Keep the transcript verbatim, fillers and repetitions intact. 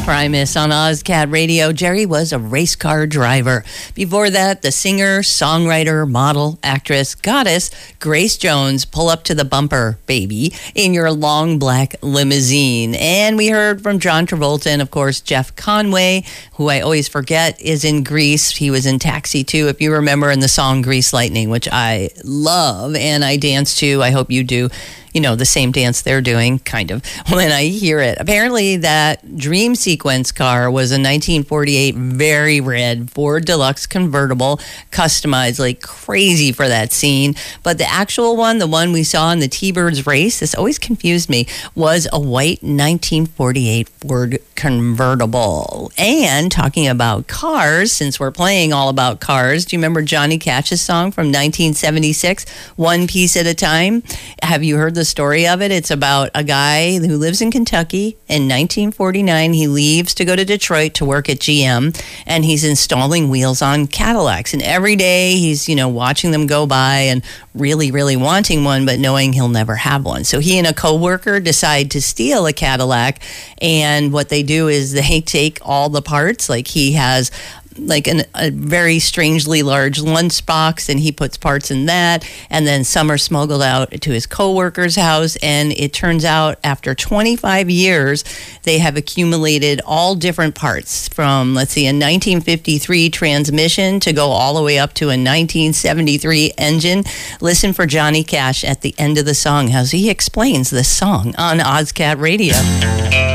Primus on OzCat Radio. Jerry was a race car driver. Before that, the singer, songwriter, model, actress, goddess, Grace Jones, Pull Up to the Bumper, Baby, in your long black limousine. And we heard from John Travolta and, of course, Jeff Conway, who I always forget is in Grease. He was in Taxi too, if you remember, in the song Grease Lightning, which I love and I dance to. I hope you do. You know, the same dance they're doing, kind of, when I hear it. Apparently, that dream sequence car was a nineteen forty-eight very red Ford Deluxe convertible, customized like crazy for that scene. But the actual one, the one we saw in the T-Birds race, this always confused me, was a white nineteen forty-eight Ford convertible. And talking about cars, since we're playing all about cars, do you remember Johnny Cash's song from nineteen seventy-six, One Piece at a Time? Have you heard the story of it? It's about a guy who lives in Kentucky. In nineteen forty-nine, he leaves to go to Detroit to work at G M, and he's installing wheels on Cadillacs. And every day he's, you know, watching them go by and really, really wanting one, but knowing he'll never have one. So he and a coworker decide to steal a Cadillac, and what they do is they take all the parts. Like, he has like an, a very strangely large lunchbox, and he puts parts in that, and then some are smuggled out to his coworker's house, and it turns out after twenty-five years they have accumulated all different parts, from, let's see, a nineteen fifty-three transmission to go all the way up to a nineteen seventy-three engine. Listen for Johnny Cash at the end of the song as he explains this song on OzCat Radio.